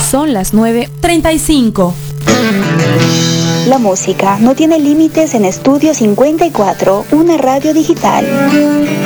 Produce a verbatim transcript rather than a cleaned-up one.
Son las nueve treinta y cinco. La música no tiene límites en Estudio cincuenta y cuatro, una radio digital.